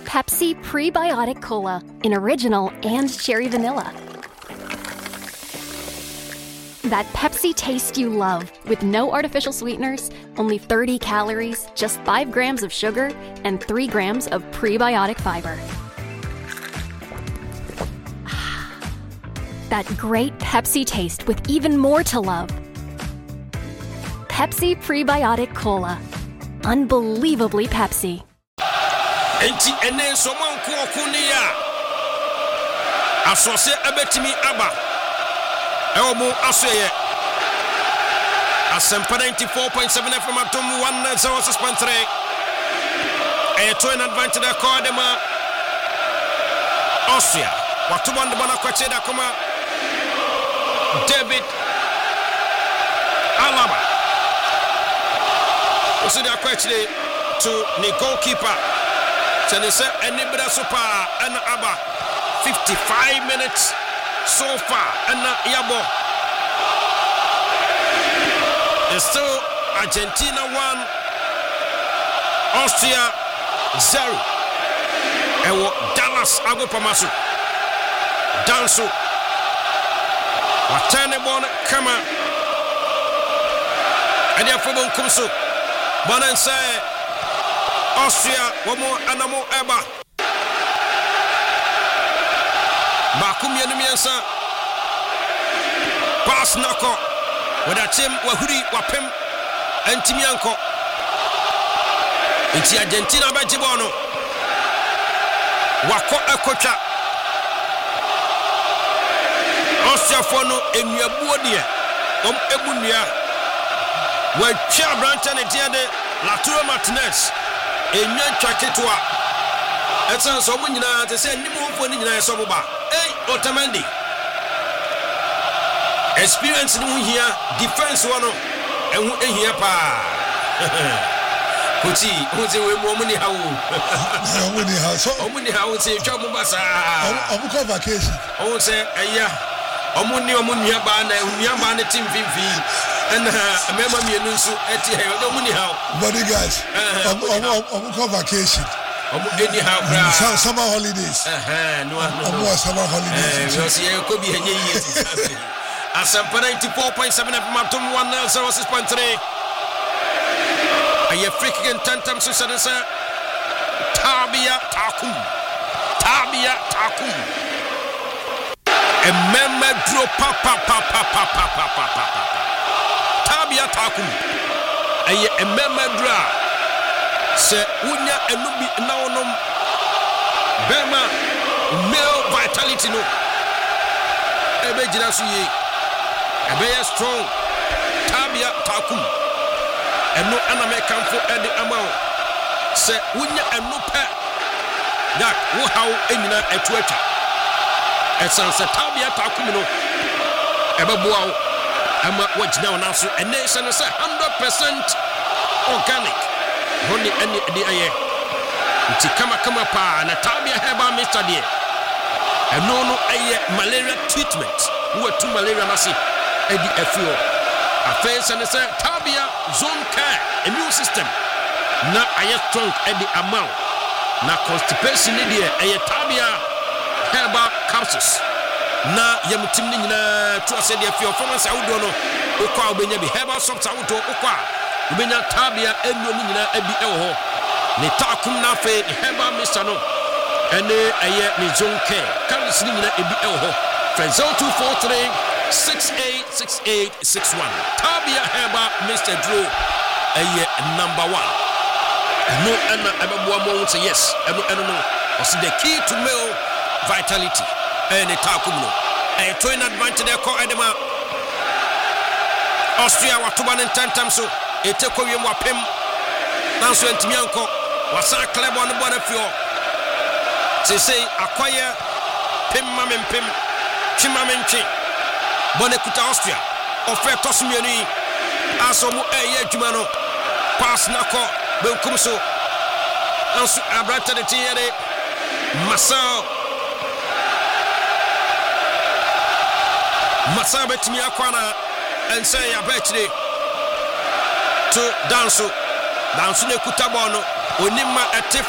Pepsi Prebiotic Cola in original and cherry vanilla. That Pepsi taste you love, with no artificial sweeteners, only 30 calories, just 5 grams of sugar, and 3 grams of prebiotic fiber. That great Pepsi taste with even more to love. Pepsi Prebiotic Cola. Unbelievably Pepsi. Enti ene soman ko ni ya asose abetimi aba ewo mu asoye Asempa 94.7 FM atom 106.3 to an advantage da Kodema Austria watuba ndibana kwache da kuma David Alaba also da kwache to the goalkeeper Tenese Enibra Super and Abba 55 minutes so far and Yabo. It's still Argentina 1 Austria 0 and Dallas Ago Pamasu Dansu Watanebon Kama and Yafobon Kumsu Bonan say Austria, Womo Anamo Eba Bakumia Nimiansa Pass Nako with a team Wahuri Wapim and Timianko It's Argentina Bajibono Wako Akocha Austria Fono Emuabudia Ebunia where Chia Branton and Tiade Laturo Martinez Enyan Chaketwa Etsan so mun nyina te se nimo fo ni nyina so boba Otamendi experience ni hu hia defense wono ehu ehia pa Kuti we mo muni hawo muni hawo so muni hawo se twa mo basa omuko vacation o se eya omuni omunia ba na ehia ba na team vimvi and member mienu nso eti he omuni hawo body guys omuko vacation anyhow summer holidays no summer holidays we see e ko bi enye yi Asempa 94.7 FM atom 106.3 aye free kick tantam so sadensa Tabia Takum member draw papa Tabia Takum aye member draw se unya enubi naonom bema male vitality no ebe jira so ye ebe strong Tabia Takum eno ana me kamfo ede amao se unya enupe that wo how enyina etuatwa esan se Tabia Takum no ebe boa ama wajina ona so ene se no se 100% organic Honey any the aye. It's kama pa na Tabia Heba Mr. Dear. And no aye malaria treatment. Who are 2 malaria nasi Eddie FO. A face and say Tabia zone care immune system. Na aye strong Eddie amount. Na constipation idea aye Tabia Heba capsules. Na yamutim ni na to say the FO from say udono. Okwa obenya bi Heba soft auto okwa. Ubenya Tabia eno ni nyina abi ewo ne Takum na fe Heba Mr. no ene aye ni zonke kan sini nyina abi ewo Frenzo 243 686861 Tabia Heba Mr. Drew aye number 1 no ana ababo mo say yes eno no was the key to male vitality ene Takum no aye to in advantage there ko edema Austria watuba ne tantam so eteko wiem wapem nanso antimianko wasa club on bona fio say akwaye pem mamempem chimamenchi bona kuta Austria ofe tosumiani asomu eye adwuma no pass nako benkum so nanso abrata de tiere masa betimi akwana and say ya betri to danso ne kuta bono onima ete